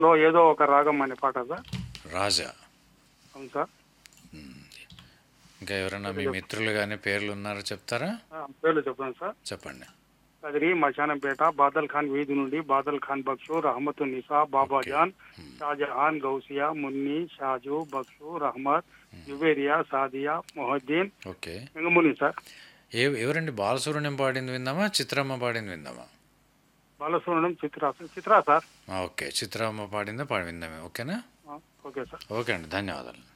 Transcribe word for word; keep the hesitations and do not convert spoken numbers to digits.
లో ఏదో ఒక రాగం అనే పాట సార్. రాజా. అవును సార్. ఇంకా ఎవరైనా మీ మిత్రులు కానీ పేర్లు ఉన్నారో చెప్తారా? పేర్లు చెప్తాను సార్. చెప్పండి. కదిరి మశానంపేట బాదల్ ఖాన్ వీధి నుండి బాదల్ ఖాన్ బక్షు, రహమతు నిసా, బాబాజాన్, షాజహాన్, గౌసియా, మున్ని, షాజు, బక్షు, రహమత్, జుబేరియా, సాదియా, మొహద్దీన్, ఓకే. ఇంకా ముని సార్. ఏ ఎవరండి బాలసుబ్రహ్మణ్యం పాడింది విందామా, చిత్రమ్మ పాడింది విందామా? బాలసుబ్రహ్మణ్యం చిత్రా చిత్రా సార్. ఓకే, చిత్రమ్మ పాడిందా పాడి విందామే. ఓకేనా? Okay sir. ఓకే అండి, ధన్యవాదాలు.